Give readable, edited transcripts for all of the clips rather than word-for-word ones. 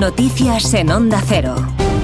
Noticias en Onda Cero.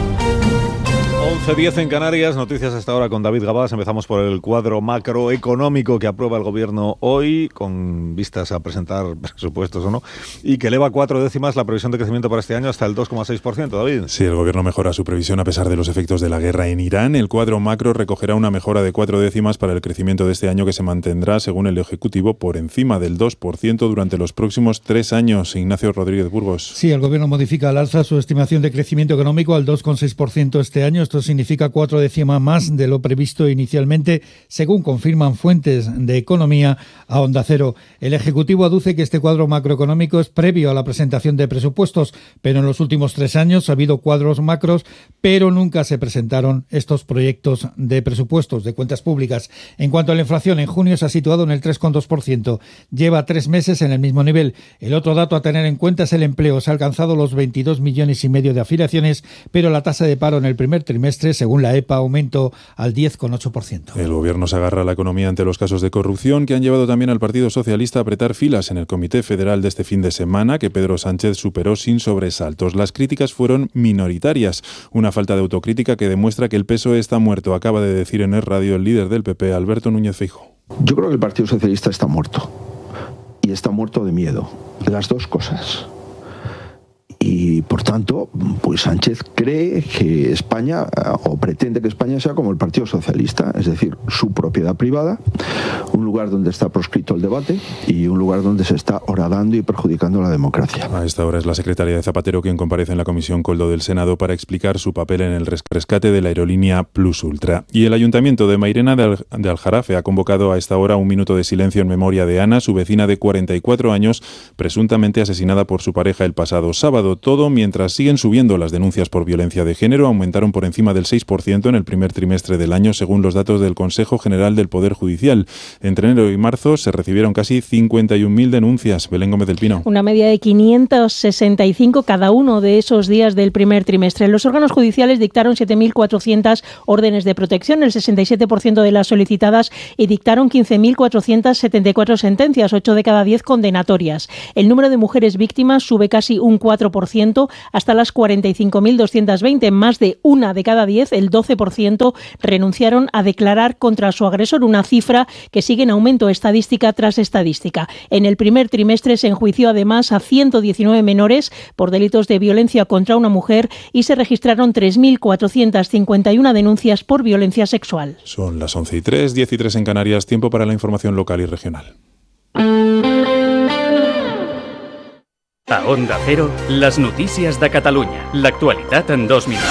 11:10 en Canarias, noticias hasta ahora con David Gabás. Empezamos por el cuadro macroeconómico que aprueba el Gobierno hoy, con vistas a presentar presupuestos o no, y que eleva 4 décimas la previsión de crecimiento para este año hasta el 2,6%, David. Sí, el Gobierno mejora su previsión a pesar de los efectos de la guerra en Irán. El cuadro macro recogerá una mejora de 4 décimas para el crecimiento de este año, que se mantendrá, según el Ejecutivo, por encima del 2% durante los próximos 3 años. Ignacio Rodríguez Burgos. Sí, el Gobierno modifica al alza su estimación de crecimiento económico al 2,6% este año. Esto significa 4 décimas más de lo previsto inicialmente, según confirman fuentes de economía a Onda Cero. El Ejecutivo aduce que este cuadro macroeconómico es previo a la presentación de presupuestos, pero en los últimos 3 años ha habido cuadros macros, pero nunca se presentaron estos proyectos de presupuestos, de cuentas públicas. En cuanto a la inflación, en junio se ha situado en el 3,2%. Lleva 3 meses en el mismo nivel. El otro dato a tener en cuenta es el empleo. Se ha alcanzado los 22,5 millones de afiliaciones, pero la tasa de paro en el primer trimestre, según la EPA, aumentó al 10,8%. El Gobierno se agarra a la economía ante los casos de corrupción que han llevado también al Partido Socialista a apretar filas en el Comité Federal de este fin de semana, que Pedro Sánchez superó sin sobresaltos. Las críticas fueron minoritarias, una falta de autocrítica que demuestra que el PSOE está muerto, acaba de decir en Es Radio el líder del PP, Alberto Núñez Feijóo. Yo creo que el Partido Socialista está muerto, y está muerto de miedo, las dos cosas. Y por tanto, pues Sánchez cree que España, o pretende que España sea como el Partido Socialista, es decir, su propiedad privada, un lugar donde está proscrito el debate y un lugar donde se está horadando y perjudicando la democracia. A esta hora es la secretaria de Zapatero quien comparece en la Comisión Coldo del Senado para explicar su papel en el rescate de la aerolínea Plus Ultra. Y el Ayuntamiento de Mairena de Aljarafe ha convocado a esta hora un minuto de silencio en memoria de Ana, su vecina de 44 años, presuntamente asesinada por su pareja el pasado sábado. Todo mientras siguen subiendo las denuncias por violencia de género, aumentaron por encima del 6% en el primer trimestre del año, según los datos del Consejo General del Poder Judicial. Entre enero y marzo se recibieron casi 51.000 denuncias. Belén Gómez del Pino. Una media de 565 cada uno de esos días del primer trimestre. Los órganos judiciales dictaron 7.400 órdenes de protección, el 67% de las solicitadas, y dictaron 15.474 sentencias, 8 de cada 10 condenatorias. El número de mujeres víctimas sube casi un 4%, hasta las 45.220. Más de una de cada 10, el 12%, renunciaron a declarar contra su agresor, una cifra que sigue en aumento estadística tras estadística. En el primer trimestre se enjuició además a 119 menores por delitos de violencia contra una mujer y se registraron 3.451 denuncias por violencia sexual. Son las 11:03, 10:03 en Canarias, tiempo para la información local y regional. A Onda Cero, les notícies de Catalunya. L'actualitat en 2 minuts.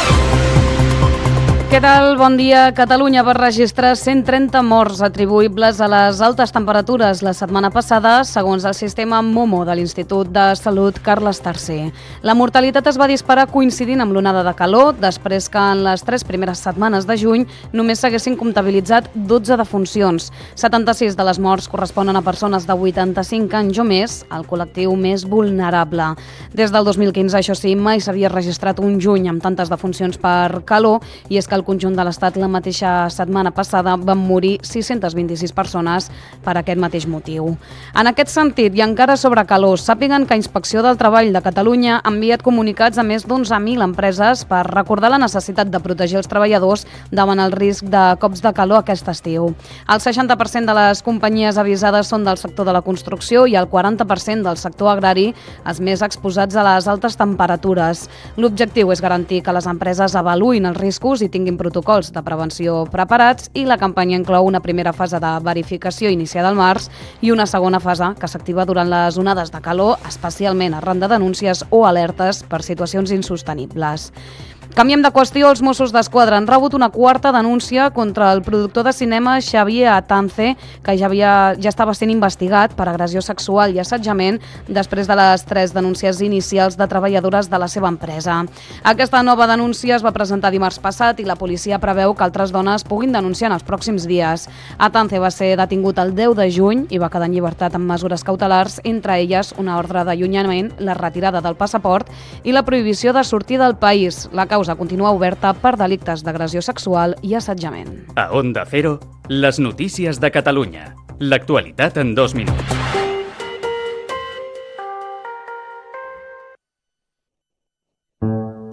Què tal? Bon dia. Catalunya va registrar 130 morts atribuïbles a les altes temperatures la setmana passada, segons el sistema MOMO de l'Institut de Salut Carles III. La mortalitat es va disparar coincidint amb l'onada de calor, després que en les 3 primeres setmanes de juny només s'haguessin comptabilitzat 12 defuncions. 76 de les morts corresponen a persones de 85 anys o més, el col·lectiu més vulnerable. Des del 2015, això sí, mai s'havia registrat un juny amb tantes defuncions per calor, i és que al conjunt de l'Estat la mateixa setmana passada van morir 626 persones per aquest mateix motiu. En aquest sentit, i encara sobre calor, sàpiguen que Inspecció del Treball de Catalunya ha enviat comunicats a més d'11.000 empreses per recordar la necessitat de protegir els treballadors davant el risc de cops de calor aquest estiu. El 60% de les companyies avisades són del sector de la construcció i el 40% del sector agrari, els més exposats a les altes temperatures. L'objectiu és garantir que les empreses avaluïn els riscos i tinguin protocols de prevenció preparats, i la campanya inclou una primera fase de verificació iniciada al març i una segona fase que s'activa durant les onades de calor, especialment arran de denúncies o alertes per situacions insostenibles. Canviem de qüestió. Els Mossos d'Esquadra han rebut una quarta denúncia contra el productor de cinema Xavier Atance, que ja estava sent investigat per agressió sexual i assetjament després de les 3 denúncies inicials de treballadores de la seva empresa. Aquesta nova denúncia es va presentar dimarts passat i la policia preveu que altres dones puguin denunciar en els pròxims dies. Atance va ser detingut el 10 de juny i va quedar en llibertat amb mesures cautelars, entre elles una ordre d'allunyament, la retirada del passaport i la prohibició de sortir del país. La causa continua oberta per delictes d'agressió sexual i assetjament. A Onda Cero, les notícies de Catalunya. L'actualitat en 2 minuts.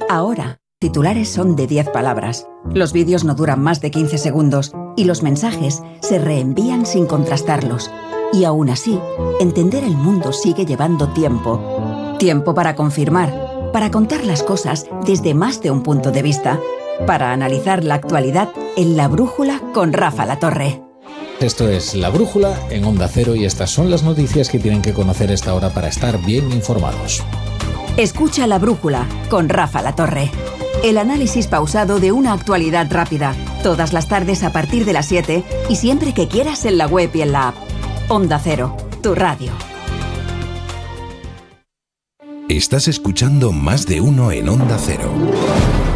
Ahora, titulares son de 10 palabras. Los vídeos no duran más de 15 segundos y los mensajes se reenvían sin contrastarlos. Y aún así, entender el mundo sigue llevando tiempo. Tiempo para confirmar, para contar las cosas desde más de un punto de vista, para analizar la actualidad en La Brújula con Rafa La Torre. Esto es La Brújula en Onda Cero y estas son las noticias que tienen que conocer a esta hora para estar bien informados. Escucha La Brújula con Rafa La Torre. El análisis pausado de una actualidad rápida. Todas las tardes a partir de las 7 y siempre que quieras en la web y en la app. Onda Cero, tu radio. Estás escuchando Más de Uno en Onda Cero.